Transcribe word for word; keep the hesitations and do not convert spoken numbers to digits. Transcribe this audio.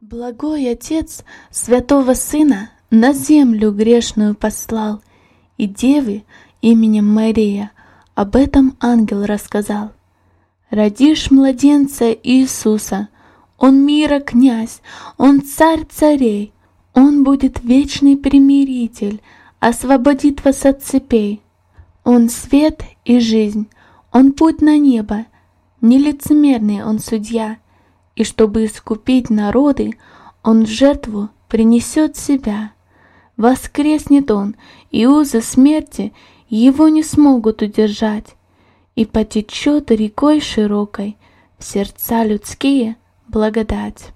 Благой Отец Святого Сына на землю грешную послал, и деве именем Мария об этом ангел рассказал. Родишь младенца Иисуса, Он мира князь, Он царь царей, Он будет вечный примиритель, освободит вас от цепей. Он свет и жизнь, Он путь на небо, нелицемерный Он судья, и чтобы искупить народы, Он в жертву принесет себя. Воскреснет Он, и узы смерти Его не смогут удержать, и потечет рекой широкой в сердца людские благодать.